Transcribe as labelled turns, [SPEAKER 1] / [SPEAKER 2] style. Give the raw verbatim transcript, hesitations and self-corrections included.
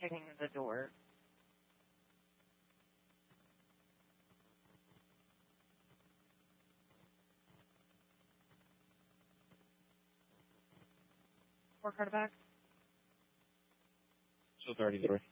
[SPEAKER 1] kicking the door. Four card back.
[SPEAKER 2] So thirty-three.